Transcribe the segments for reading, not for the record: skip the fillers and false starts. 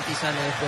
Cantizano después,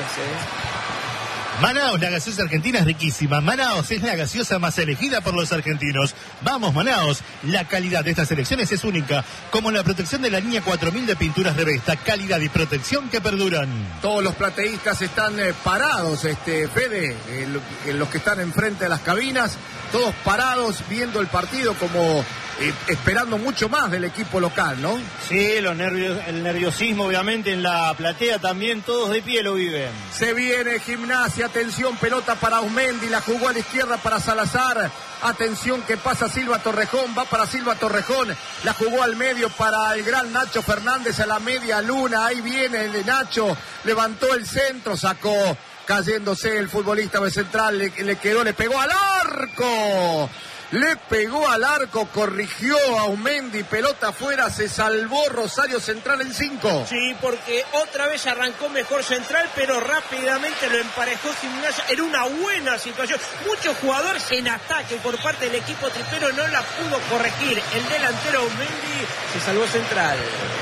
Manaos, la gaseosa argentina es riquísima. Manaos es la gaseosa más elegida por los argentinos. Vamos, Manaos. La calidad de estas selecciones es única, como la protección de la línea 4000 de pinturas Revesta. Calidad y protección que perduran. Todos los plateístas están parados, Fede, los que están enfrente de las cabinas, todos parados viendo el partido como esperando mucho más del equipo local, ¿no? Sí, los nervios, el nerviosismo obviamente en la platea también, todos de pie lo viven. Se viene Gimnasia, atención, pelota para Aumendi, la jugó a la izquierda para Salazar, atención que pasa Silva Torrejón, va para Silva Torrejón, la jugó al medio para el gran Nacho Fernández a la media luna, ahí viene el de Nacho, levantó el centro, sacó, cayéndose el futbolista de Central, le quedó, le pegó al arco. Le pegó al arco, corrigió a Aumendi, pelota afuera, se salvó Rosario Central en 5. Sí, porque otra vez arrancó mejor Central, pero rápidamente lo emparejó Gimnasia. Era una buena situación. Muchos jugadores en ataque por parte del equipo tripero no la pudo corregir. El delantero Aumendi se salvó Central.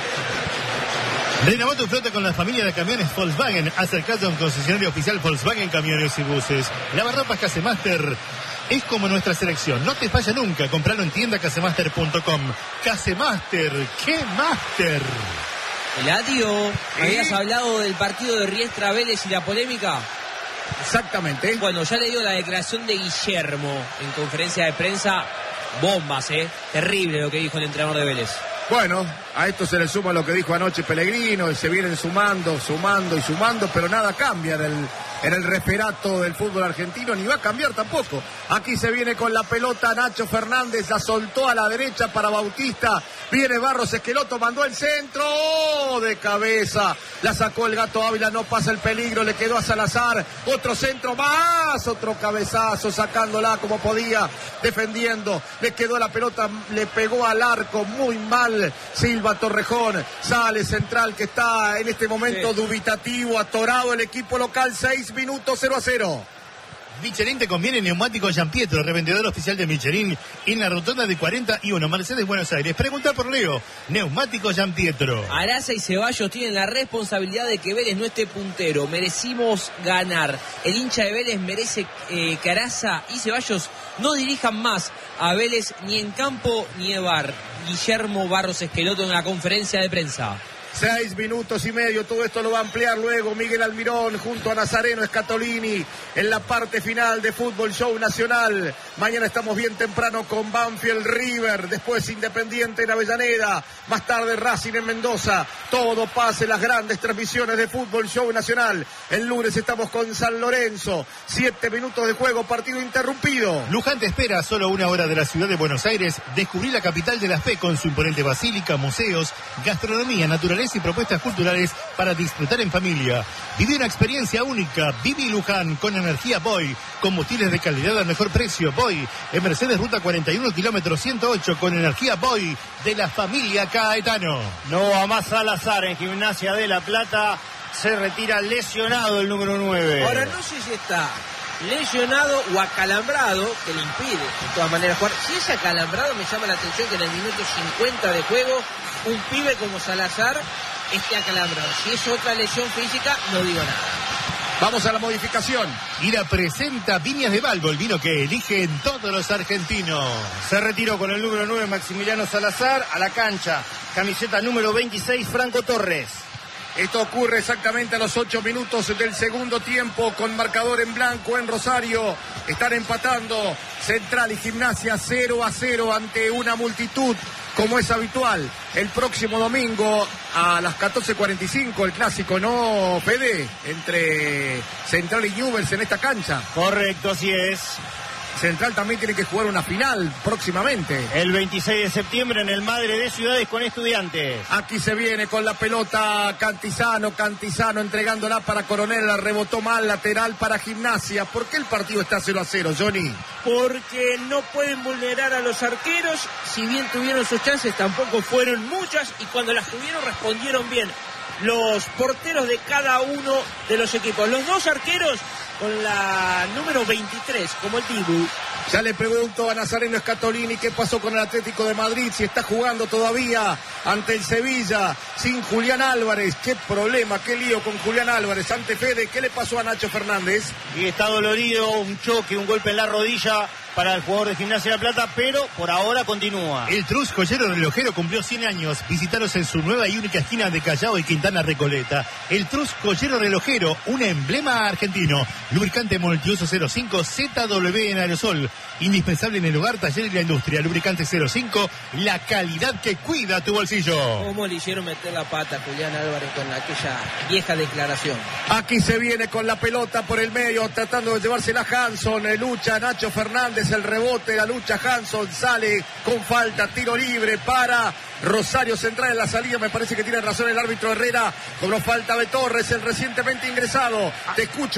Renovó tu flota con la familia de camiones Volkswagen. Acercate a un concesionario oficial Volkswagen Camiones y Buses. Lavarropas Casemaster es como nuestra selección. No te falla nunca. Compralo en tienda casemaster.com. Casemaster, ¡qué máster! Eladio, ¿habías hablado del partido de Riestra Vélez y la polémica? Exactamente. Bueno, ya le dio la declaración de Guillermo en conferencia de prensa. Bombas, terrible lo que dijo el entrenador de Vélez. Bueno, a esto se le suma lo que dijo anoche Pellegrino, y se vienen sumando, pero nada cambia en el referato del fútbol argentino, ni va a cambiar tampoco. Aquí se viene con la pelota Nacho Fernández, la soltó a la derecha para Bautista, viene Barros Esqueloto, mandó el centro, de cabeza, la sacó el Gato Ávila, no pasa el peligro, le quedó a Salazar, otro centro más, otro cabezazo, sacándola como podía, defendiendo, le quedó la pelota, le pegó al arco, muy mal, Silva Torrejón, sale Central que está en este momento dubitativo, atorado el equipo local, 6 minutos, 0-0. Michelin te conviene, neumático Giampietro, revendedor oficial de Michelin en la rotonda de 41, Mercedes, Buenos Aires. Pregunta por Leo, neumático Giampietro. Araza y Ceballos tienen la responsabilidad de que Vélez no esté puntero. Merecimos ganar. El hincha de Vélez merece que Araza y Ceballos no dirijan más a Vélez ni en campo ni en bar. Guillermo Barros Esqueloto en la conferencia de prensa. 6 minutos y medio, todo esto lo va a ampliar luego Miguel Almirón junto a Nazareno Scatolini en la parte final de Fútbol Show Nacional. Mañana estamos bien temprano con Banfield River, después Independiente en Avellaneda, más tarde Racing en Mendoza. Todo pasa en las grandes transmisiones de Fútbol Show Nacional. El lunes estamos con San Lorenzo, 7 minutos de juego, partido interrumpido. Luján te espera a solo 1 hora de la ciudad de Buenos Aires. Descubrí la capital de la fe con su imponente basílica, museos, gastronomía, naturaleza y propuestas culturales para disfrutar en familia. Viví una experiencia única. Viví Luján con energía Boy. Combustibles de calidad al mejor precio. Boy. En Mercedes Ruta 41, kilómetro 108 con energía Boy de la familia Caetano. No va más Salazar en Gimnasia de La Plata. Se retira lesionado el número 9. Ahora no sé si está lesionado o acalambrado, que le impide de todas maneras jugar. Si es acalambrado, me llama la atención que en el minuto 50 de juego un pibe como Salazar esté acalambrado. Si es otra lesión física, no digo nada. Vamos a la modificación. Ira presenta Viñas de Balbo, el vino que eligen todos los argentinos. Se retiró con el número 9 Maximiliano Salazar a la cancha. Camiseta número 26 Franco Torres. Esto ocurre exactamente a los 8 minutos del segundo tiempo con marcador en blanco en Rosario. Están empatando Central y Gimnasia 0-0 ante una multitud como es habitual. El próximo domingo a las 14:45 el clásico, ¿no, Fede? Entre Central y Newell's en esta cancha. Correcto, así es. Central también tiene que jugar una final próximamente. El 26 de septiembre en el Madre de Ciudades con Estudiantes. Aquí se viene con la pelota Cantizano entregándola para Coronel, la rebotó mal, lateral para Gimnasia. ¿Por qué el partido está 0-0, Johnny? Porque no pueden vulnerar a los arqueros, si bien tuvieron sus chances tampoco fueron muchas y cuando las tuvieron respondieron bien los porteros de cada uno de los equipos. Los dos arqueros con la número 23, como el Dibu, Ya le pregunto a Nazareno Scatolini qué pasó con el Atlético de Madrid, si está jugando todavía ante el Sevilla sin Julián Álvarez. Qué problema, qué lío con Julián Álvarez. Ante Fede, ¿qué le pasó a Nacho Fernández? Y está dolorido, un choque, un golpe en la rodilla para el jugador de Gimnasia de La Plata, pero por ahora continúa. El Trus Joyero Relojero cumplió 100 años. Visítalos en su nueva y única esquina de Callao y Quintana Recoleta. El Trus Joyero Relojero, un emblema argentino. Lubricante multiuso 05 ZW en aerosol. Indispensable en el hogar, taller y la industria. Lubricante 05, la calidad que cuida tu bolsillo. ¿Cómo le hicieron meter la pata a Julián Álvarez con aquella vieja declaración? Aquí se viene con la pelota por el medio, tratando de llevársela Hanson. Lucha Nacho Fernández, el rebote, la lucha Hanson, sale con falta, tiro libre para Rosario Central en la salida. Me parece que tiene razón el árbitro Herrera. Cobró falta de Torres, el recientemente ingresado. Te escucho.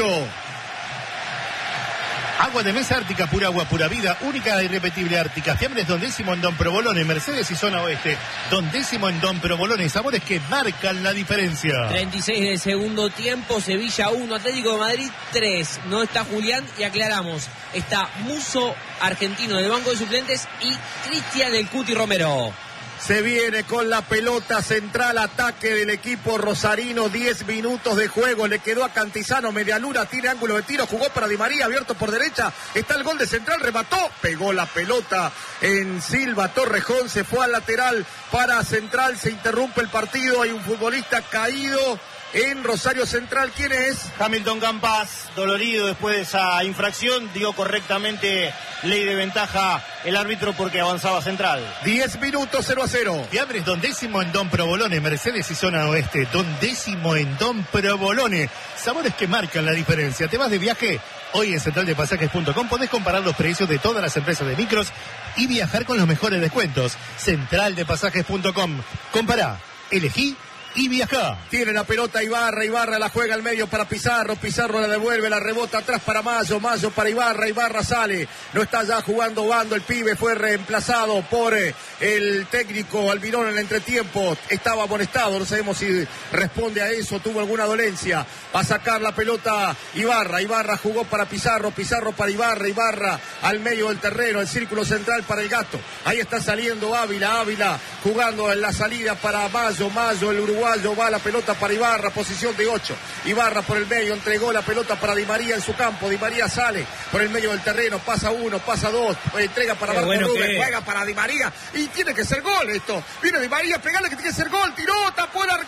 Agua de mesa Ártica, pura agua, pura vida, única e irrepetible Ártica. Fiambres Don Décimo en Don Provolone, Mercedes y Zona Oeste. Don Décimo en Don Provolone, sabores que marcan la diferencia. 36 del segundo tiempo, Sevilla 1, Atlético de Madrid 3. No está Julián y aclaramos, está Muso, argentino del banco de suplentes, y Cristian el Cuti Romero. Se viene con la pelota central, ataque del equipo rosarino, 10 minutos de juego, le quedó a Cantizano, media luna, tiene ángulo de tiro, jugó para Di María, abierto por derecha, está el gol de Central, remató, pegó la pelota en Silva, Torrejón se fue al lateral para Central, se interrumpe el partido, hay un futbolista caído en Rosario Central. ¿Quién es? Hamilton Campas, dolorido después de esa infracción, dio correctamente ley de ventaja el árbitro porque avanzaba Central. 10 minutos, 0-0. Fiambres Don Décimo en Don Provolone, Mercedes y Zona Oeste. Don Décimo en Don Provolone, sabores que marcan la diferencia. ¿Te vas de viaje? Hoy en centraldepasajes.com podés comparar los precios de todas las empresas de micros y viajar con los mejores descuentos. Centraldepasajes.com. Compará, elegí y viajá. Tiene la pelota Ibarra la juega al medio para Pizarro la devuelve, la rebota atrás para Mayo para Ibarra sale, no está ya jugando Bando, el pibe fue reemplazado por el técnico Albirón en el entretiempo, estaba amonestado, no sabemos si responde a eso, tuvo alguna dolencia, va a sacar la pelota Ibarra jugó para Pizarro para Ibarra al medio del terreno, el círculo central para el Gato, ahí está saliendo Ávila jugando en la salida para Mayo, el uruguayo va la pelota para Ibarra, posición de 8. Ibarra por el medio, entregó la pelota para Di María en su campo. Di María sale por el medio del terreno, pasa 1, pasa 2, entrega para Marco Rubén, juega para Di María y tiene que ser gol esto. Viene Di María, pegale que tiene que ser gol, tiró, tapó el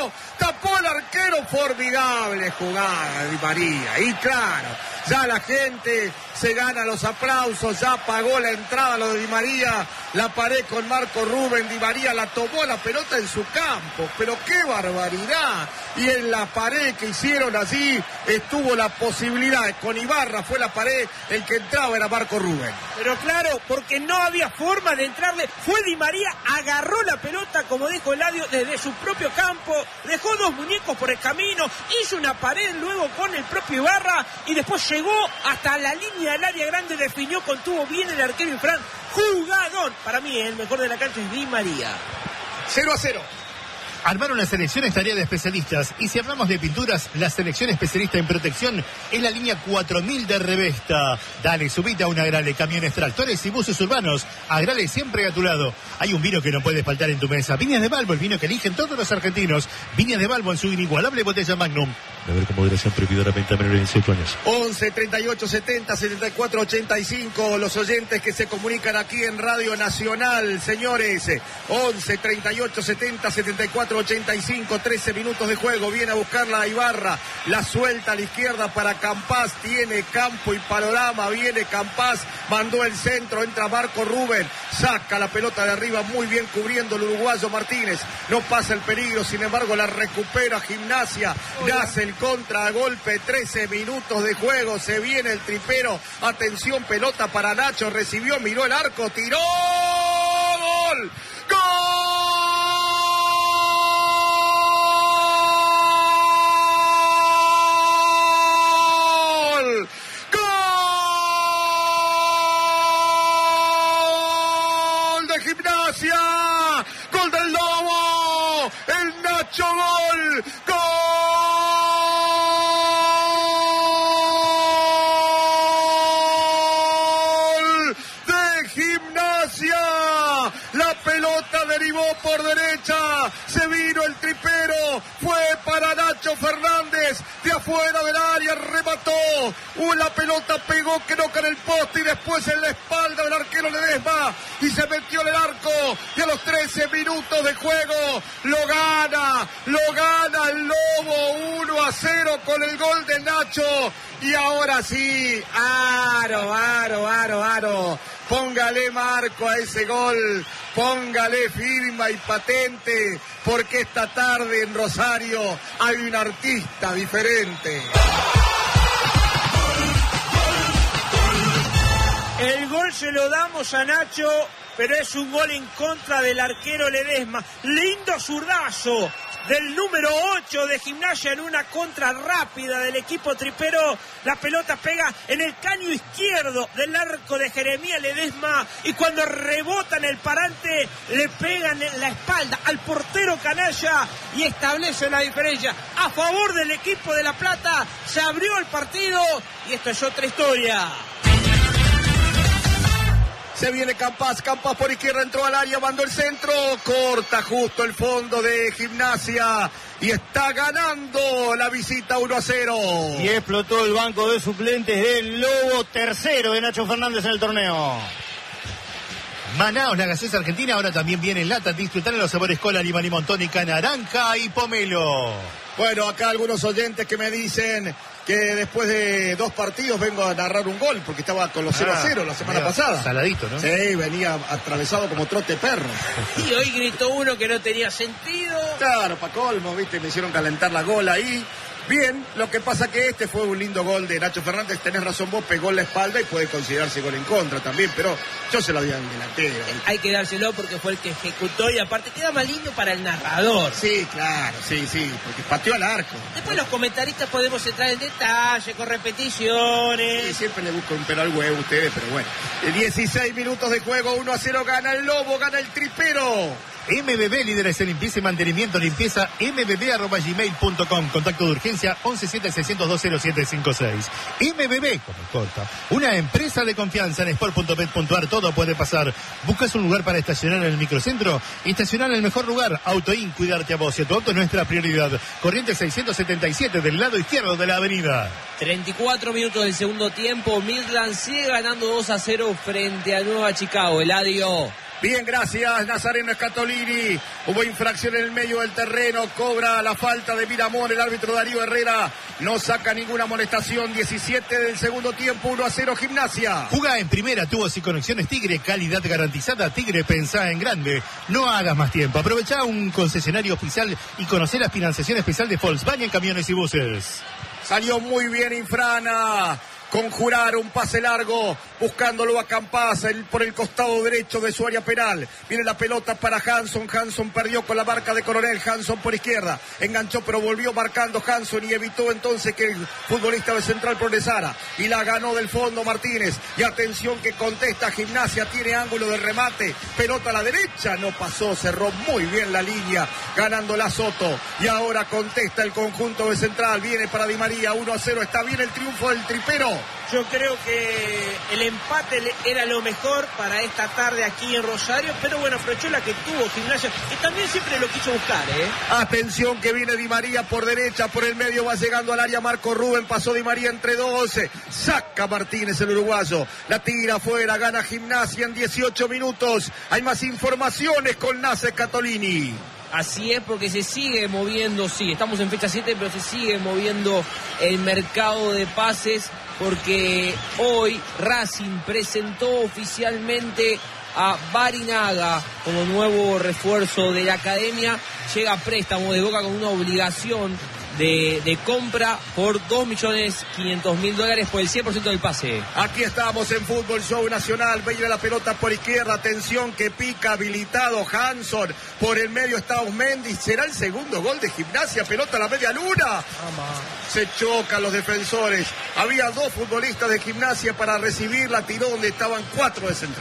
arquero, formidable jugada de Di María. Y claro, ya la gente se gana los aplausos, ya pagó la entrada lo de Di María, la pared con Marco Rubén, Di María la tomó la pelota en su campo, pero qué barbaridad, y en la pared que hicieron allí estuvo la posibilidad, con Ibarra fue la pared, el que entraba era Marco Rubén. Pero claro, porque no había forma de entrarle, fue Di María, agarró la pelota, como dijo Eladio, desde su propio campo, dejó 2 muñecos por el camino, hizo una pared luego con el propio Ibarra, y después llegó hasta la línea del área grande, definió, contuvo bien el arquero Infran, jugadón. Para mí el mejor de la cancha es Di María. 0-0. Armar una selección es tarea de especialistas. Y si hablamos de pinturas, la selección especialista en protección es la línea 4000 de Revesta. Dale, subite a un Agrale, camiones, tractores y buses urbanos. Agrale siempre a tu lado. Hay un vino que no puede faltar en tu mesa. Viñas de Balbo, el vino que eligen todos los argentinos. Viñas de Balbo en su inigualable botella Magnum. Beber con moderación, prohibidora venta menores de 18 años. 11 38 70 74 85. Los oyentes que se comunican aquí en Radio Nacional, señores. 11 38 70 74 85. 13 minutos de juego. Viene a buscarla Ibarra. La suelta a la izquierda para Campas. Tiene campo y panorama. Viene Campas. Mandó el centro. Entra Marco Rubén. Saca la pelota de arriba. Muy bien cubriendo el uruguayo Martínez. No pasa el peligro. Sin embargo, la recupera Gimnasia. Nace el contragolpe, 13 minutos de juego, se viene el tripero, atención, pelota para Nacho, recibió, miró el arco, tiró, ¡gol! ¡Gol! ¡Gol de Gimnasia! ¡Gol del Lobo! ¡El Nacho gol! ¡Gol! por derecha, se vino el tripero, fue para Nacho Fernández, de afuera del área, remató, la pelota pegó que no en el poste y después en la espalda del arquero Ledesma y se metió en el arco y a los 13 minutos de juego lo gana el Lobo 1-0 con el gol de Nacho y ahora sí, aro, póngale marco a ese gol, póngale firma y patente porque esta tarde en Rosario hay un artista diferente. El gol se lo damos a Nacho, pero es un gol en contra del arquero Ledesma. Lindo zurdazo del número 8 de Gimnasia en una contra rápida del equipo tripero. La pelota pega en el caño izquierdo del arco de Jeremías Ledesma y cuando rebota en el parante le pegan en la espalda al portero canalla y establece la diferencia a favor del equipo de La Plata. Se abrió el partido y esto es otra historia. Se viene Campas por izquierda, entró al área, mandó el centro, corta justo el fondo de Gimnasia y está ganando la visita 1-0. Y explotó el banco de suplentes del Lobo, tercero de Nacho Fernández en el torneo. Manaos, la gaseosa argentina, ahora también viene en lata. Disfrutar en los sabores cola, limón, tónica, naranja y pomelo. Bueno, acá algunos oyentes que me dicen que después de 2 partidos vengo a narrar un gol, porque estaba con los 0-0 la semana pasada. Saladito, ¿no? Sí, venía atravesado como trote perro. Y hoy gritó uno que no tenía sentido. Claro, pa' colmo, viste, me hicieron calentar la gola ahí. Bien, lo que pasa que este fue un lindo gol de Nacho Fernández, tenés razón vos, pegó en la espalda y puede considerarse gol en contra también, pero yo se lo di al delantero. Hay que dárselo porque fue el que ejecutó y aparte queda más lindo para el narrador. Sí, claro, sí, porque pateó al arco. Después los comentaristas podemos entrar en detalle, con repeticiones. Sí, siempre le busco un pelo al huevo a ustedes, pero bueno. 16 minutos de juego, 1-0, gana el Lobo, gana el tripero. MBB, líderes en limpieza y mantenimiento, limpieza mbb@gmail.com. Contacto de urgencia 117-602-0756. MBB, como corta, una empresa de confianza en sport.bet.ar. Todo puede pasar. ¿Buscas un lugar para estacionar en el microcentro? Estacionar en el mejor lugar. Autoin, cuidarte a vos y a tu auto es nuestra prioridad. Corriente 677 del lado izquierdo de la avenida. 34 minutos del segundo tiempo. Midland sigue ganando 2-0 frente a Nueva Chicago. Eladio. Bien, gracias, Nazareno Scatolini. Hubo infracción en el medio del terreno, cobra la falta de Miramón, el árbitro Darío Herrera no saca ninguna amonestación. 17 del segundo tiempo, 1-0 Gimnasia. Jugá en primera, tubos y conexiones Tigre, calidad garantizada. Tigre, pensá en grande. No hagas más tiempo. Aprovechá un concesionario oficial y conocé la financiación especial de Volkswagen Camiones y Buses. Salió muy bien Infrana. Conjurar un pase largo, buscándolo a Campas por el costado derecho de su área penal. Viene la pelota para Hanson. Hanson perdió con la marca de Coronel. Hanson por izquierda. Enganchó, pero volvió marcando Hanson y evitó entonces que el futbolista de Central progresara. Y la ganó del fondo Martínez. Y atención que contesta Gimnasia. Tiene ángulo de remate. Pelota a la derecha. No pasó. Cerró muy bien la línea. Ganándola Soto. Y ahora contesta el conjunto de Central. Viene para Di María. 1-0. Está bien el triunfo del tripero. Yo creo que el empate era lo mejor para esta tarde aquí en Rosario, pero bueno, aprovechó la que tuvo Gimnasia, que también siempre lo quiso buscar, Atención que viene Di María por derecha, por el medio va llegando al área Marco Rubén, pasó Di María entre 12, saca Martínez el uruguayo, la tira afuera, gana Gimnasia en 18 minutos. Hay más informaciones con Nace Catolini. Así es, porque se sigue moviendo, sí, estamos en fecha 7, pero se sigue moviendo el mercado de pases, porque hoy Racing presentó oficialmente a Barinaga como nuevo refuerzo de la academia. Llega a préstamo de Boca con una obligación de compra por $2.500.000 por el 100% del pase. Aquí estamos en Fútbol Show Nacional. Veía la pelota por izquierda. Atención que pica habilitado Hanson. Por el medio está Osmendi. Será el segundo gol de Gimnasia. Pelota a la media luna. Se chocan los defensores. Había 2 futbolistas de Gimnasia para recibir. La tiró donde estaban 4 de Central.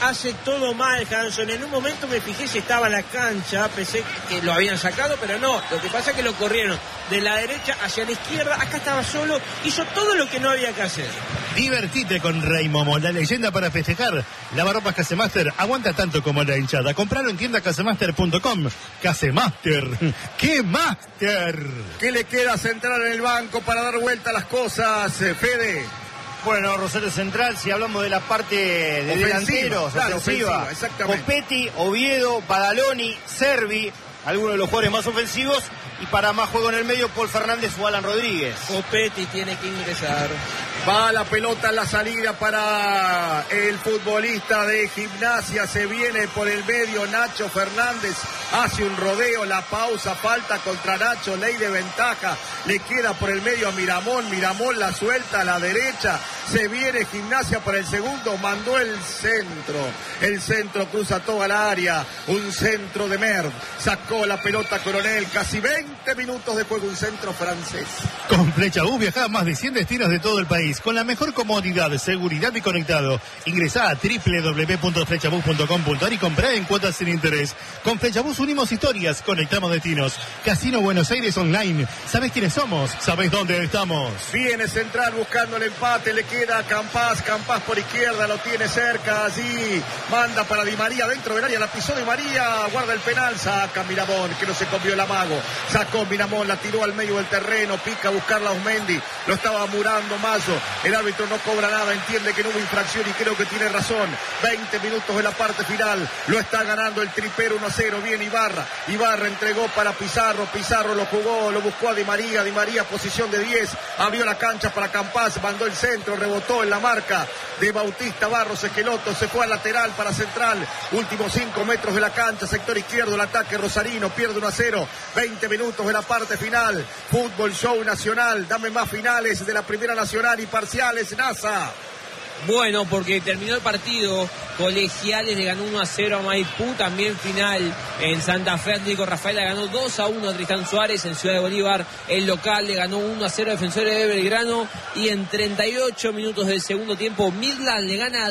hace todo mal, Hanson. En un momento me fijé si estaba en la cancha, pensé que lo habían sacado, pero no. Lo que pasa es que lo corrieron de la derecha hacia la izquierda. Acá estaba solo, hizo todo lo que no había que hacer. Divertite con Rey Momo, la leyenda para festejar. Lavarropas Casemaster aguanta tanto como la hinchada. Compralo en tienda casemaster.com. Casemaster, ¡qué máster! ¿Qué le queda a Central en el banco para dar vuelta a las cosas, Fede? Bueno, Rosario Central, si hablamos de la parte de Ofensiva, delanteros, claro, ofensiva, exactamente. Copetti, Oviedo, Badaloni, Servi, algunos de los jugadores más ofensivos, y para más juego en el medio, Paul Fernández o Alan Rodríguez. Copetti tiene que ingresar. Va la pelota en la salida para el futbolista de Gimnasia. Se viene por el medio Nacho Fernández. Hace un rodeo, la pausa, falta contra Nacho, ley de ventaja. Le queda por el medio a Miramón. Miramón la suelta a la derecha. Se viene Gimnasia por el segundo. Mandó el centro. El centro cruza toda la área. Un centro de Merd. Sacó la pelota Coronel. Casi 20 minutos de juego. Un centro francés. Con Flechabús viajá a más de 100 destinos de todo el país, con la mejor comodidad, seguridad y conectado. Ingresá a www.flechabús.com.ar y comprá en cuotas sin interés. Con Flechabús unimos historias, conectamos destinos. Casino Buenos Aires Online. ¿Sabés quiénes somos? ¿Sabés dónde estamos? Viene Central buscando el empate, le queda a Campás por izquierda, lo tiene cerca, allí manda para Di María, dentro del área, la pisó Di María, guarda el penal, saca Miramón, que no se comió el amago, sacó Miramón, la tiró al medio del terreno, pica a buscarla a Osmendi, lo estaba murando Mazo, el árbitro no cobra nada, entiende que no hubo infracción y creo que tiene razón. 20 minutos de la parte final, lo está ganando el tripero 1-0, viene Ibarra entregó para Pizarro lo jugó, lo buscó a Di María posición de 10, abrió la cancha para Campás, mandó el centro, rebotó en la marca de Bautista Barros Esqueloto, se fue al lateral para Central, últimos 5 metros de la cancha, sector izquierdo, el ataque rosarino, pierde 1-0, 20 minutos de la parte final, Fútbol Show Nacional, dame más finales de la Primera Nacional y parciales, NASA. Bueno, porque terminó el partido, Colegiales le ganó 1-0 a Maipú, también final en Santa Fe, Atlético Rafaela ganó 2-1 a Tristán Suárez, en Ciudad de Bolívar el local le ganó 1-0 a Defensores de Belgrano, y en 38 minutos del segundo tiempo Midland le gana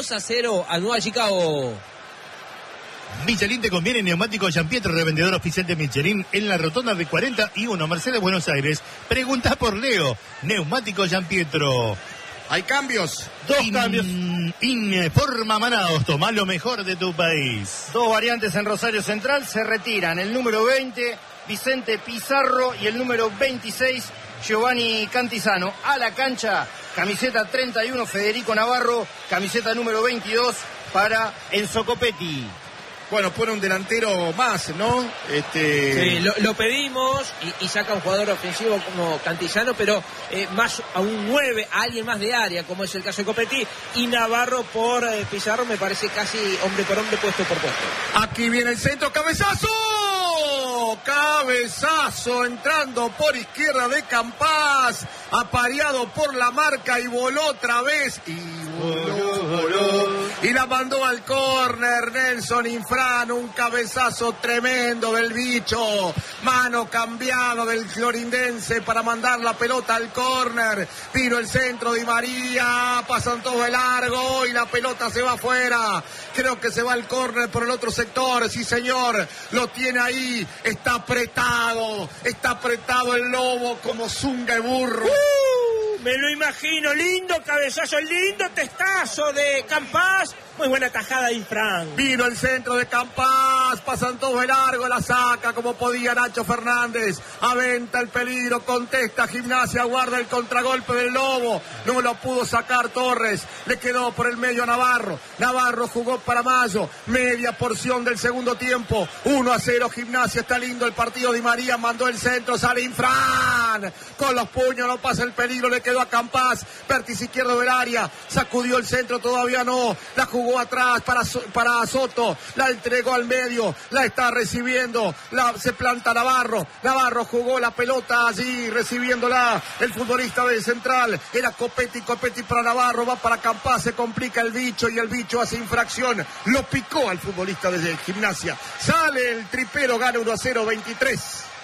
2-0 a Nueva Chicago. Michelin te conviene, neumático Giampietro, revendedor oficial de Michelin en la rotonda de 41 Mercedes, Buenos Aires. Pregunta por Leo, neumático Giampietro. Hay cambios. Dos cambios. Informa Manaos, toma lo mejor de tu país. Dos variantes en Rosario Central, se retiran el número 20, Vicente Pizarro, y el número 26, Giovanni Cantizano. A la cancha, camiseta 31, Federico Navarro, camiseta número 22 para Enzo Copetti. Bueno, pone un delantero más, ¿no? Sí, lo pedimos y saca un jugador ofensivo como Cantizano, pero más a un 9, a alguien más de área, como es el caso de Copetti, y Navarro por Pizarro me parece casi hombre por hombre, puesto por puesto. Aquí viene el centro, ¡cabezazo! Cabezazo entrando por izquierda de Campás, apareado por la marca y voló otra vez, y voló. Y la mandó al córner Nelson Infrano, un cabezazo tremendo del bicho, mano cambiado del florindense para mandar la pelota al córner, tiro el centro Di María, pasan todo de largo y la pelota se va afuera, creo que se va al córner por el otro sector, sí señor, lo tiene ahí, está apretado el Lobo como zunga de burro. Me lo imagino, lindo cabezazo, lindo testazo de Campás. Muy buena tajada de Infran. Vino el centro de Campás, pasan todo de largo, la saca como podía Nacho Fernández. Aventa el peligro, contesta Gimnasia, guarda el contragolpe del Lobo. No lo pudo sacar Torres, le quedó por el medio a Navarro. Navarro jugó para Mayo, media porción del segundo tiempo. 1-0 Gimnasia, está lindo el partido. Di María mandó el centro, sale Infran. Con los puños no pasa el peligro, le quedó a Campás. Vértice izquierdo del área, sacudió el centro, todavía no. La jugó atrás para Soto, la entregó al medio, la está recibiendo, se planta Navarro jugó la pelota allí, recibiéndola el futbolista de Central, era Copetti para Navarro, va para Campás, se complica el bicho y el bicho hace infracción, lo picó al futbolista de Gimnasia, sale el tripero, gana 1-0, 23.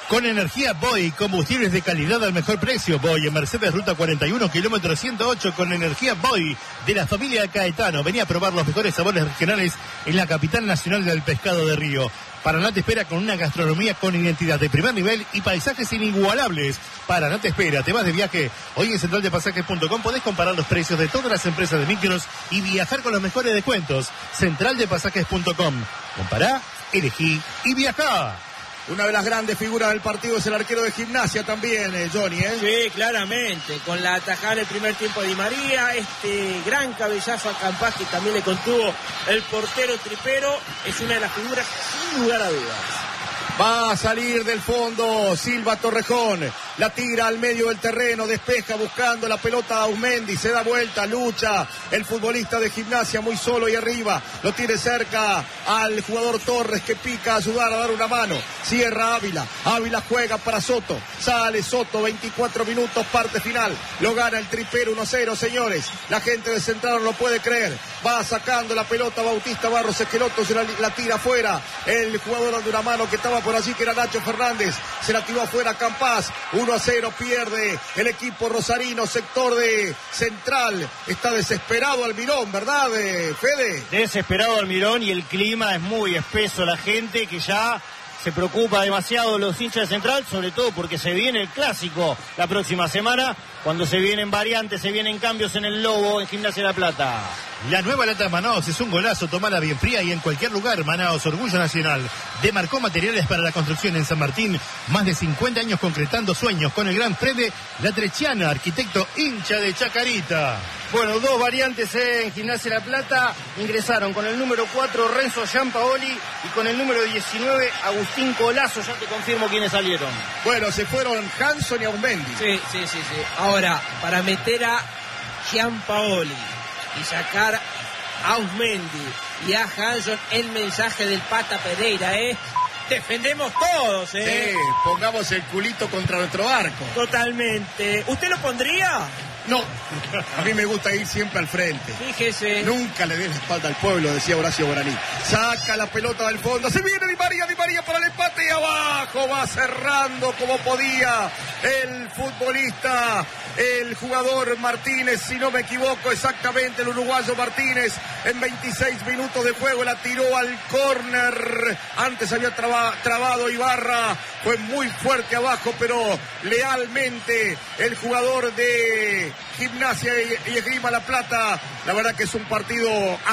Con energía Boy, combustibles de calidad al mejor precio. Boy en Mercedes Ruta 41, kilómetro 108, con energía Boy de la familia Caetano. Venía a probar los mejores sabores regionales en la capital nacional del pescado de Río. Paraná te espera con una gastronomía con identidad de primer nivel y paisajes inigualables. Paraná te espera, te vas de viaje. Hoy en centraldepasajes.com podés comparar los precios de todas las empresas de micros y viajar con los mejores descuentos. Centraldepasajes.com. Compará, elegí y viajá. Una de las grandes figuras del partido es el arquero de Gimnasia también, Johnny, ¿eh? Sí, claramente, con la atajada del primer tiempo de Di María, este gran cabezazo a Campás que también le contuvo el portero Tripero, es una de las figuras sin lugar a dudas. Va a salir del fondo Silva Torrejón, la tira al medio del terreno, despeja buscando la pelota a Ausmendi, se da vuelta, lucha el futbolista de Gimnasia muy solo y arriba, lo tiene cerca al jugador Torres que pica a ayudar a dar una mano, cierra Ávila, Ávila juega para Soto, sale Soto, 24 minutos, parte final, lo gana el Tripero 1-0, señores, la gente de Central no lo puede creer, va sacando la pelota Bautista Barros Esqueloto, se la tira afuera, el jugador de una mano que estaba por allí que era Nacho Fernández, se la tiró afuera Campás, 1-0 pierde el equipo rosarino, sector de Central, está desesperado Almirón, ¿verdad, Fede? Desesperado Almirón y el clima es muy espeso, la gente que ya se preocupa demasiado los hinchas de Central, sobre todo porque se viene el clásico la próxima semana, cuando se vienen variantes, se vienen cambios en el Lobo, en Gimnasia de La Plata. La nueva lata Manaos es un golazo, tomala bien fría y en cualquier lugar. Manaos, orgullo nacional. Demarcó materiales para la construcción en San Martín, más de 50 años concretando sueños con el gran Fede Latrechiana, arquitecto hincha de Chacarita. Bueno, dos variantes en Gimnasia La Plata ingresaron con el número 4 Renzo Giampaoli y con el número 19 Agustín Colazo. Ya te confirmo quiénes salieron. Bueno, se fueron Hanson y Ausmendi. Sí. Ahora, para meter a Giampaoli y sacar a Ausmendi y a Hanson, el mensaje del Pata Pereira, defendemos todos, Sí, pongamos el culito contra nuestro arco. Totalmente. ¿Usted lo pondría? No, a mí me gusta ir siempre al frente. Fíjese. Nunca le dé la espalda al pueblo, decía Horacio Guaraní. Saca la pelota del fondo, se viene Di María para el empate y abajo va cerrando como podía el futbolista, el jugador Martínez, si no me equivoco exactamente, el uruguayo Martínez, en 26 minutos de juego la tiró al córner. Antes había trabado Ibarra, fue muy fuerte abajo, pero lealmente el jugador de Gimnasia y Esgrima La Plata. La verdad que es un partido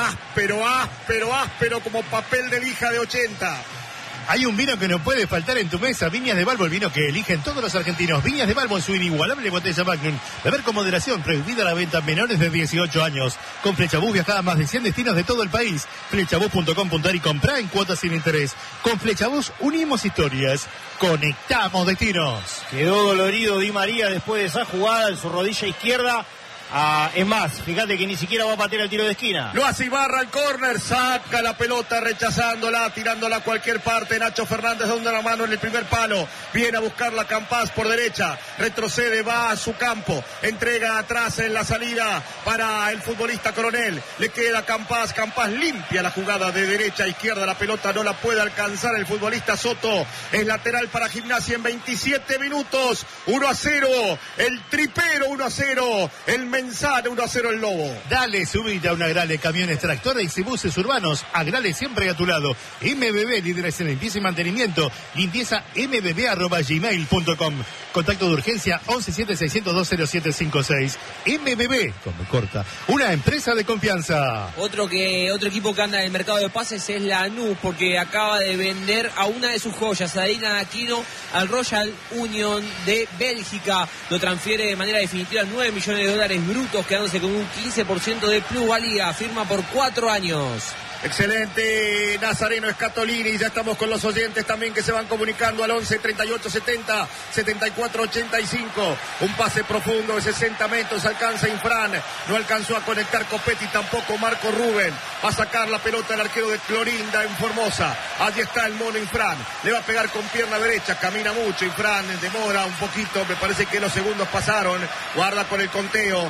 áspero como papel de lija de 80. Hay un vino que no puede faltar en tu mesa, Viñas de Balbo, el vino que eligen todos los argentinos. Viñas de Balbo en su inigualable botella Magnum. Beber con moderación, prohibida la venta a menores de 18 años. Con Flechabús viajada a más de 100 destinos de todo el país. Flechabús.com.ar y comprá en cuotas sin interés. Con Flechabús unimos historias, conectamos destinos. Quedó dolorido Di María después de esa jugada en su rodilla izquierda. Es más, fíjate que ni siquiera va a patear el tiro de esquina. Lo hace Ibarra al córner, saca la pelota rechazándola, tirándola a cualquier parte. Nacho Fernández dando la mano en el primer palo, viene a buscarla Campás por derecha, retrocede, va a su campo, entrega atrás en la salida para el futbolista Coronel, le queda Campás limpia la jugada de derecha a izquierda, la pelota no la puede alcanzar el futbolista Soto, es lateral para Gimnasia en 27 minutos, 1-0, el Tripero 1-0, el Mensana 1-0 el Lobo. Dale, subite a una Agrale Camiones Tractores y buses urbanos. Agrale siempre a tu lado. MBB, líderes en limpieza y mantenimiento. Limpieza mbb@gmail.com. Contacto de urgencia 1176020756. MBB, como corta, una empresa de confianza. Otro equipo que anda en el mercado de pases es Lanús, porque acaba de vender a una de sus joyas, a Adina Aquino, al Royal Union de Bélgica. Lo transfiere de manera definitiva, $9 millones brutos, quedándose con un 15% de plusvalía. Firma por 4 años. Excelente, Nazareno Scatolini. Ya estamos con los oyentes también que se van comunicando al 11 38 70 74 85. Un pase profundo de 60 metros, alcanza Infran, no alcanzó a conectar Copetti, tampoco Marco Rubén. Va a sacar la pelota el arquero de Clorinda en Formosa. Allí está el mono Infran, le va a pegar con pierna derecha, camina mucho Infran, demora un poquito, me parece que los segundos pasaron. Guarda con el conteo,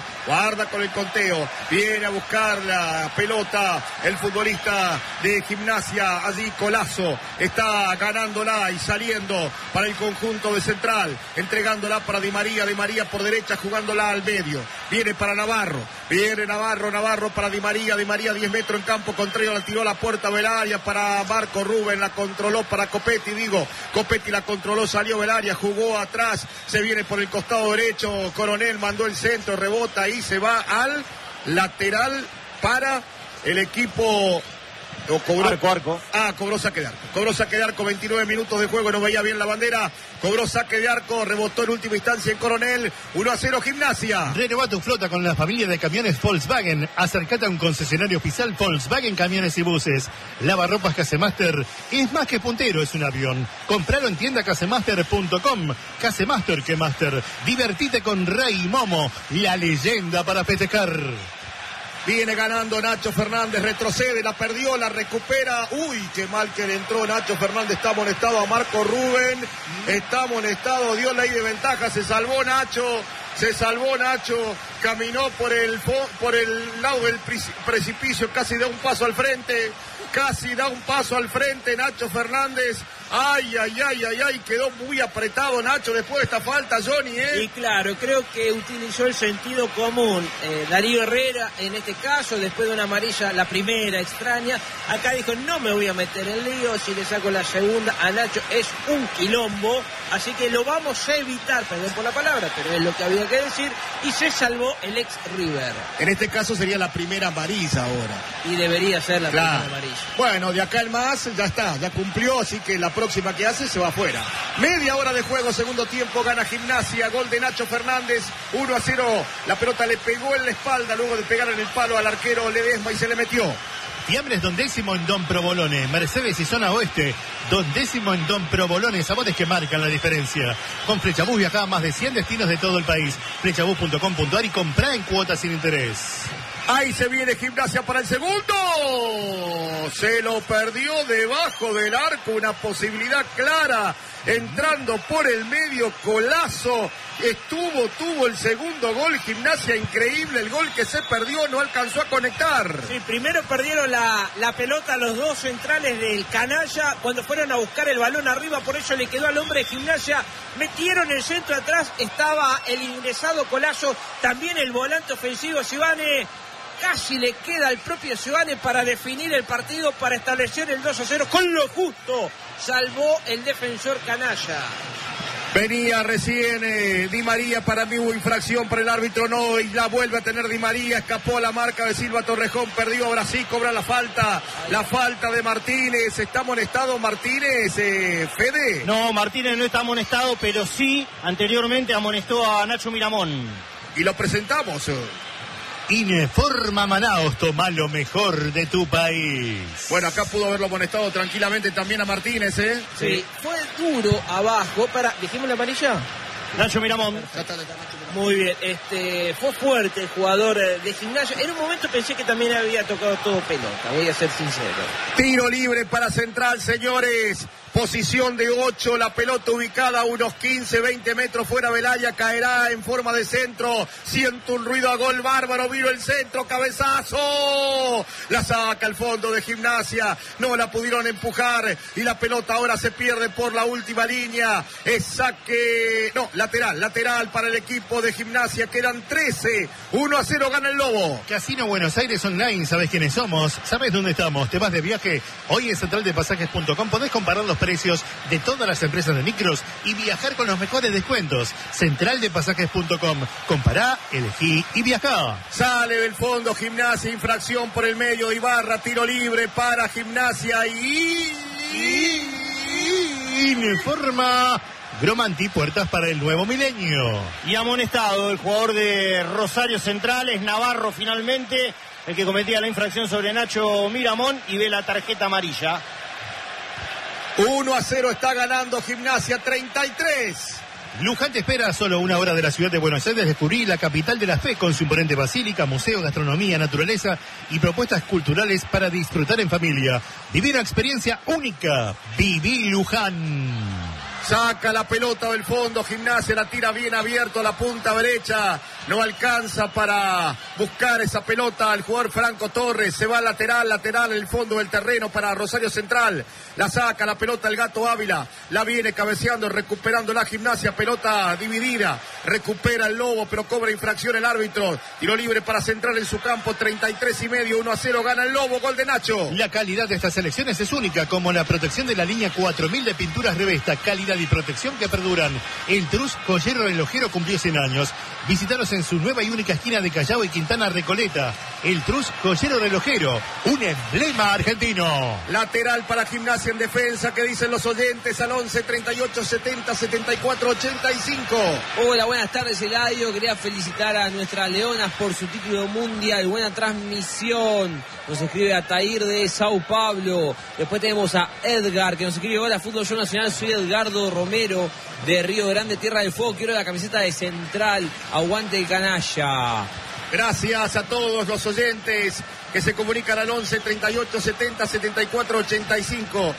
Guarda con el conteo. Viene a buscar la pelota el futbolista de Gimnasia. Allí Colazo está ganándola y saliendo para el conjunto de Central. Entregándola para Di María. Di María por derecha jugándola al medio. Viene para Navarro. Viene Navarro para Di María. Di María 10 metros en campo contrario. La tiró a la puerta del área para Marco Rubén. La controló para Copetti. Copetti la controló. Salió del área. Jugó atrás. Se viene por el costado derecho. Coronel mandó el centro. Rebota y se va al lateral para el equipo. Cobró arco. Cobró saque de arco. Cobró saque de arco, 29 minutos de juego, no veía bien la bandera. Cobró saque de arco, rebotó en última instancia en Coronel. 1-0 Gimnasia. Renová tu flota con la familia de camiones Volkswagen. Acércate a un concesionario oficial Volkswagen Camiones y Buses. Lavarropas Casemaster es más que puntero, es un avión. Compralo en tienda casemaster.com. Casemaster que Master. Divertite con Rey Momo, la leyenda para festejar. Viene ganando Nacho Fernández, retrocede, la perdió, la recupera. Uy, qué mal que le entró Nacho Fernández, está amonestado a Marco Rubén. Está amonestado, dio ley de ventaja, se salvó Nacho, caminó por el lado del precipicio, casi da un paso al frente Nacho Fernández. Ay, quedó muy apretado Nacho después de esta falta, Johnny, Y claro, creo que utilizó el sentido común. Darío Herrera, en este caso, después de una amarilla, la primera extraña, acá dijo, no me voy a meter en lío, si le saco la segunda a Nacho es un quilombo, así que lo vamos a evitar, perdón por la palabra, pero es lo que había que decir, y se salvó el ex River. En este caso sería la primera amarilla ahora. Y debería ser la primera amarilla. Bueno, de acá en más, ya está, ya cumplió, así que la próxima que hace se va afuera. Media hora de juego, segundo tiempo, gana Gimnasia, gol de Nacho Fernández, 1-0, la pelota le pegó en la espalda luego de pegar en el palo al arquero Ledesma y se le metió. Fiambres Don Décimo en Don Provolone, Mercedes y Zona Oeste, Don Décimo en Don Provolone, sabores que marcan la diferencia. Con Flechabús viajá a más de 100 destinos de todo el país. Flechabús.com.ar y comprá en cuotas sin interés. Ahí se viene Gimnasia para el segundo. Se lo perdió debajo del arco, una posibilidad clara. Entrando por el medio, Colazo. Tuvo el segundo gol. Gimnasia, increíble el gol que se perdió, no alcanzó a conectar. Sí, primero perdieron la pelota los dos centrales del Canalla cuando fueron a buscar el balón arriba, por eso le quedó al hombre de Gimnasia. Metieron el centro atrás, estaba el ingresado Colazo, también el volante ofensivo Sivane. Casi le queda al propio Sivane para definir el partido, para establecer el 2-0 con lo justo. Salvó el defensor Canalla. Venía recién Di María, para mí hubo infracción para el árbitro, no, y la vuelve a tener Di María, escapó a la marca de Silva Torrejón, perdió, ahora sí cobra la falta de Martínez. ¿Está amonestado Martínez, Fede? No, Martínez no está amonestado, pero sí anteriormente amonestó a Nacho Miramón. Y lo presentamos. Ineforma Manaos, toma lo mejor de tu país. Bueno, acá pudo haberlo amonestado tranquilamente también a Martínez, Sí, fue duro abajo ¿dijimos la amarilla? Nacho Miramón. Muy bien, fue fuerte el jugador de Gimnasia. En un momento pensé que también había tocado todo pelota, voy a ser sincero. Tiro libre para Central, señores. Posición de 8, la pelota ubicada a unos 15, 20 metros fuera del área, caerá en forma de centro. Siento un ruido a gol bárbaro, vino el centro, cabezazo. La saca al fondo de Gimnasia, no la pudieron empujar y la pelota ahora se pierde por la última línea. Es saque, no, lateral para el equipo de Gimnasia, quedan 13. 1-0 gana el Lobo. Casino Buenos Aires Online, ¿sabes quiénes somos? ¿Sabes dónde estamos? ¿Te vas de viaje? Hoy en centraldepasajes.com podés comparar los precios de todas las empresas de micros y viajar con los mejores descuentos. Centraldepasajes.com. Compará, elegí y viajá. Sale del fondo Gimnasia, infracción por el medio de Ibarra, tiro libre para Gimnasia y Ineforma Gromanti, puertas para el nuevo milenio. Y amonestado el jugador de Rosario Central, es Navarro finalmente, el que cometía la infracción sobre Nacho Miramón y ve la tarjeta amarilla. 1-0 está ganando Gimnasia, 33. Luján te espera a solo una hora de la ciudad de Buenos Aires. Descubrí la capital de la fe con su imponente basílica, museo, gastronomía, naturaleza y propuestas culturales para disfrutar en familia. Vivir una experiencia única. Viví Luján. Saca la pelota del fondo, Gimnasia la tira bien abierto a la punta derecha. no alcanza para buscar esa pelota al jugador Franco Torres, se va lateral en el fondo del terreno para Rosario Central, la saca la pelota el Gato Ávila, la viene cabeceando, recuperando la Gimnasia, pelota dividida, recupera el Lobo, pero cobra infracción el árbitro, tiro libre para Central en su campo, 33,5, 1-0, gana el Lobo, gol de Nacho. La calidad de estas selecciones es única, como la protección de la línea 4000 de pinturas Revesta, calidad y protección que perduran. El Trus Joyero Relojero cumplió 100 años. Visítalos en su nueva y única esquina de Callao y Quintana Recoleta. El Trus Joyero Relojero, un emblema argentino. Lateral para Gimnasia en defensa, que dicen los oyentes al 11 38 70 74 85. Hola, buenas tardes, Eladio. Quería felicitar a nuestras leonas por su título mundial. Buena transmisión. Nos escribe Atair de Sao Paulo. Después tenemos a Edgar, que nos escribe: hola, Fútbol Show Nacional. Soy Edgardo Romero de Río Grande, Tierra del Fuego. Quiero la camiseta de Central. Aguante el canalla. Gracias a todos los oyentes que se comunican al 11 38 70 74 85.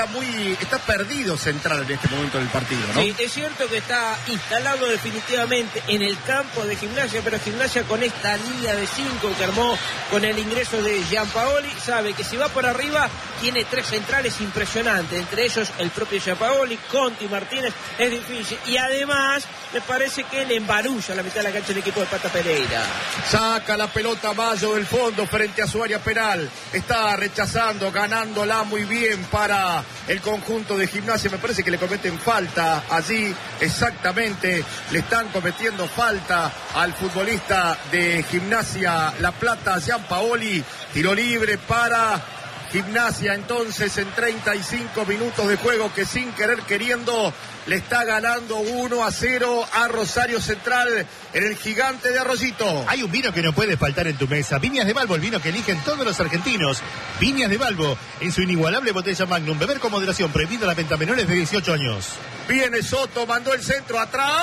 Está perdido Central en este momento del partido, ¿no? Sí, es cierto que está instalado definitivamente en el campo de Gimnasia, pero Gimnasia con esta línea de 5 que armó con el ingreso de Gianpaoli, sabe que si va por arriba tiene 3 centrales impresionantes, entre ellos el propio Gianpaoli, Conti, Martínez, es difícil, y además me parece que le embarulla la mitad de la cancha el equipo de Pata Pereira. Saca la pelota Mayo del fondo frente a su área penal, está rechazando, ganándola muy bien para el conjunto de Gimnasia. Me parece que le cometen falta allí, exactamente, le están cometiendo falta al futbolista de Gimnasia La Plata, Gianpaoli. Tiro libre para Gimnasia entonces en 35 minutos de juego, que sin querer queriendo le está ganando 1-0 a Rosario Central en el Gigante de Arroyito. Hay un vino que no puede faltar en tu mesa. Viñas de Balbo, el vino que eligen todos los argentinos. Viñas de Balbo, en su inigualable botella Magnum. Beber con moderación, prohibida la venta a menores de 18 años. Viene Soto, mandó el centro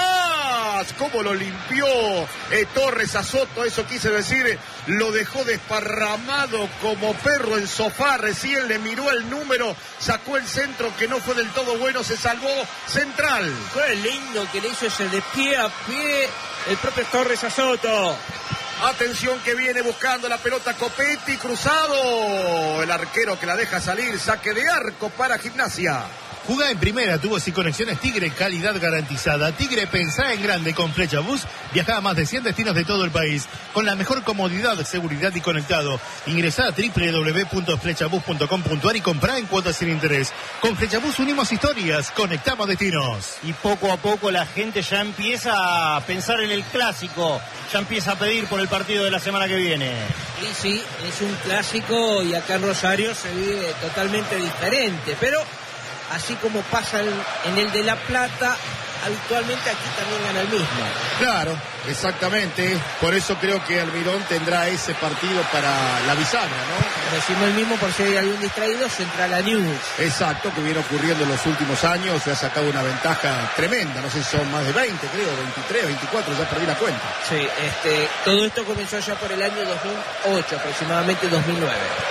atrás. ¿Cómo lo limpió Torres a Soto? Eso quise decir, lo dejó desparramado como perro en sofá. Recién le miró el número, sacó el centro que no fue del todo bueno, se salvó Central. Qué lindo que le hizo ese de pie a pie el propio Torres a Soto. Atención que viene buscando la pelota Copetti, cruzado. El arquero que la deja salir, saque de arco para Gimnasia. Jugá en primera, tubos y conexiones Tigre, calidad garantizada. Tigre, pensá en grande con Flecha Bus. Viajá a más de 100 destinos de todo el país con la mejor comodidad, seguridad y conectado. Ingresá a www.flechabus.com.ar y comprá en cuotas sin interés. Con Flecha Bus unimos historias, conectamos destinos. Y poco a poco la gente ya empieza a pensar en el clásico, ya empieza a pedir por el partido de la semana que viene. Y sí, es un clásico y acá en Rosario se vive totalmente diferente, pero así como pasa en el de La Plata, habitualmente aquí también gana el mismo. Claro, exactamente. Por eso creo que Almirón tendrá ese partido para la bisagra, ¿no? Decimos el mismo por si hay algún distraído, Central a News. Exacto, que viene ocurriendo en los últimos años. Se ha sacado una ventaja tremenda. No sé si son más de 20, creo, 23, 24, ya perdí la cuenta. Sí, todo esto comenzó ya por el año 2008, aproximadamente 2009.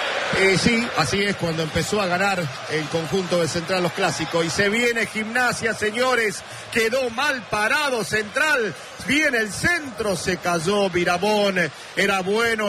Sí, así es, cuando empezó a ganar el conjunto de Central los clásicos. Y se viene Gimnasia, señores. Quedó mal parado Central. Viene el centro, se cayó Miramón. Era bueno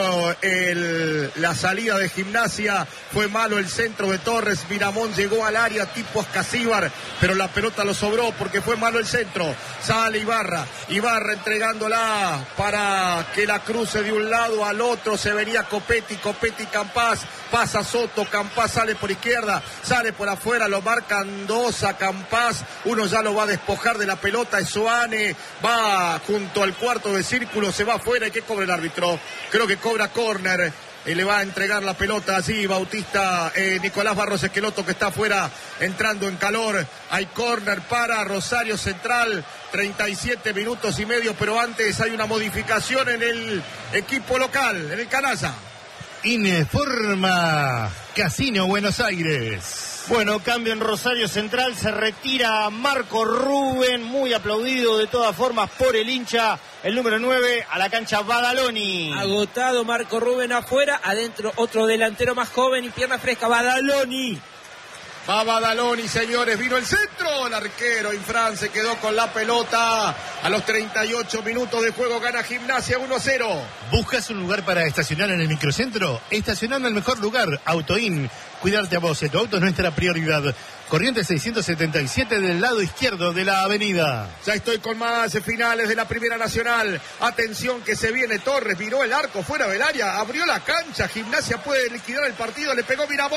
la salida de Gimnasia. Fue malo el centro de Torres. Miramón llegó al área tipo Escasíbar, pero la pelota lo sobró porque fue malo el centro. Sale Ibarra entregándola para que la cruce de un lado al otro. Se venía Copetti, Campás. Pasa Soto, Campás sale por izquierda, sale por afuera, lo marcan dos a Campás, uno ya lo va a despojar de la pelota, Esoane va junto al cuarto de círculo, se va afuera. ¿Y qué cobra el árbitro? Creo que cobra córner. Y le va a entregar la pelota allí Bautista, Nicolás Barros Esqueloto, que está afuera entrando en calor. Hay córner para Rosario Central, 37 minutos y medio, pero antes hay una modificación en el equipo local, en el Canalla. Informa Casino Buenos Aires. Bueno, cambio en Rosario Central, se retira Marco Rubén, muy aplaudido de todas formas por el hincha, el número 9 a la cancha Badaloni. Agotado Marco Rubén afuera, adentro otro delantero más joven y pierna fresca, Badaloni. Va Badaloni, señores, vino el centro, el arquero Infran se quedó con la pelota. A los 38 minutos de juego gana Gimnasia 1-0. ¿Buscas un lugar para estacionar en el microcentro? Estacionar en el mejor lugar, Autoin. Cuidarte a vos y a tu auto es nuestra prioridad. Corrientes 677 del lado izquierdo de la avenida. Ya estoy con más finales de la Primera Nacional. Atención que se viene Torres, miró el arco fuera del área, abrió la cancha. Gimnasia puede liquidar el partido, le pegó Miramón.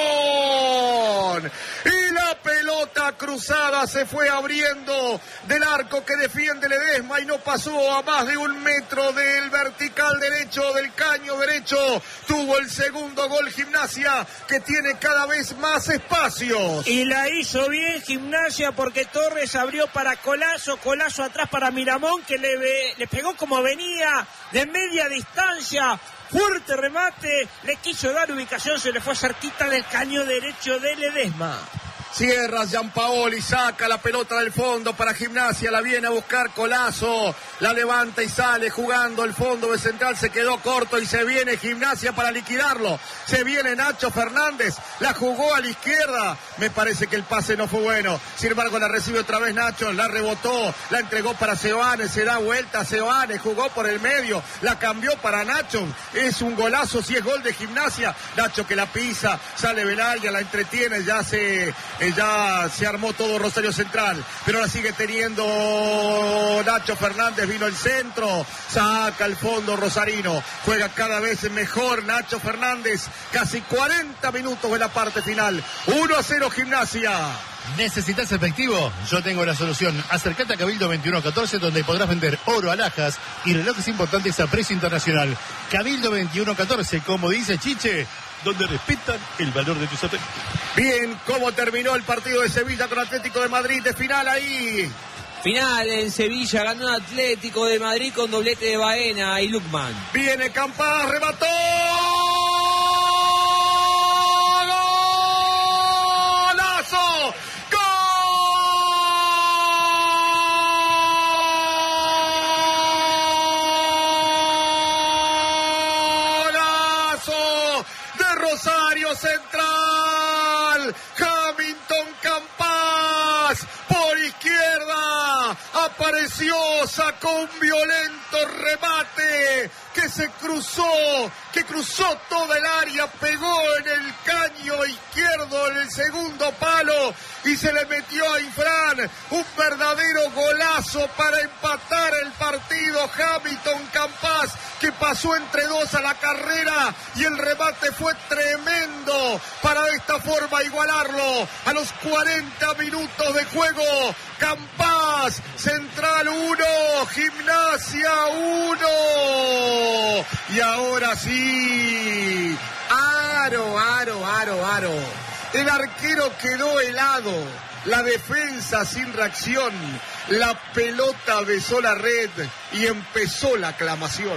Y la pelota cruzada se fue abriendo del arco que defiende Ledesma y no pasó a más de 1 metro del vertical derecho, del caño derecho. Tuvo el segundo gol Gimnasia, que tiene cada vez más espacios. Y la hizo bien Gimnasia porque Torres abrió para Colazo atrás para Miramón, que le pegó como venía de media distancia. Fuerte remate, le quiso dar ubicación, se le fue cerquita del caño derecho de Ledesma. Cierra Gianpaoli, saca la pelota del fondo para Gimnasia, la viene a buscar Colazo, la levanta y sale jugando el fondo de Central, se quedó corto y se viene Gimnasia para liquidarlo. Se viene Nacho Fernández, la jugó a la izquierda, me parece que el pase no fue bueno, sin embargo la recibe otra vez Nacho, la rebotó, la entregó para Seoane, se da vuelta Seoane, jugó por el medio, la cambió para Nacho, es un golazo, si es gol de Gimnasia. Nacho que la pisa, sale Benalia, la entretiene, ya se armó todo Rosario Central, pero la sigue teniendo Nacho Fernández, vino el centro, saca el fondo rosarino, juega cada vez mejor Nacho Fernández, casi 40 minutos de la parte final, 1-0 Gimnasia. ¿Necesitas efectivo? Yo tengo la solución. Acércate a Cabildo 2114, donde podrás vender oro, alhajas y relojes importantes a precio internacional. Cabildo 2114, como dice Chiche, donde respetan el valor de tus afectos. Bien, ¿cómo terminó el partido de Sevilla con Atlético de Madrid? De final ahí. Final en Sevilla, ganó Atlético de Madrid con doblete de Baena y Lukman. Viene Campás, remató. ¡Golazo! Rosario Central, Hamilton Campás, por izquierda, apareció, sacó un violento remate que cruzó toda el área, pegó en el caño izquierdo, en el segundo palo, y se le metió a Infran, un verdadero golazo para empatar el partido. Hamilton Campás, que pasó entre dos a la carrera, y el remate fue tremendo para de esta forma igualarlo a los 40 minutos de juego. Campás, Central 1, Gimnasia 1. Y ahora sí, aro. El arquero quedó helado, la defensa sin reacción, la pelota besó la red y empezó la aclamación.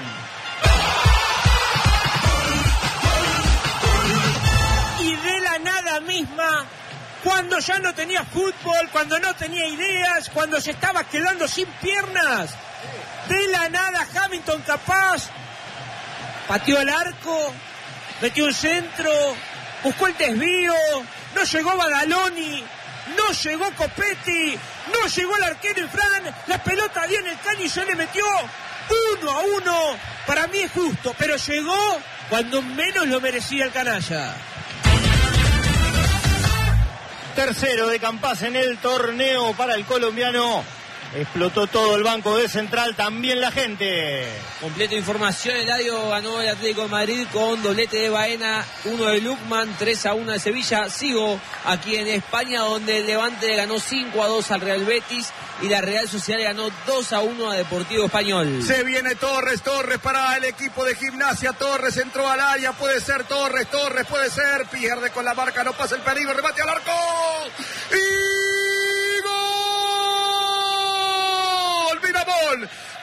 Y de la nada misma, cuando ya no tenía fútbol, cuando no tenía ideas, cuando se estaba quedando sin piernas, de la nada Hamilton Campás pateó el arco, metió un centro, buscó el desvío, no llegó Badaloni, no llegó Copetti, no llegó el arquero Infran, la pelota dio en el caño y se le metió 1-1. Para mí es justo, pero llegó cuando menos lo merecía el canalla. Tercero de Campás en el torneo para el colombiano. Explotó todo el banco de Central, también la gente. Completa información, Eladio ganó el Atlético de Madrid con doblete de Baena, 1 de Lukman, 3-1 de Sevilla. Sigo aquí en España, donde el Levante le ganó 5-2 al Real Betis y la Real Sociedad le ganó 2-1 a Deportivo Español. Se viene Torres para el equipo de Gimnasia. Torres entró al área, puede ser Torres puede ser, pierde con la marca, no pasa el peligro, remate al arco y ¡gol! Miramón,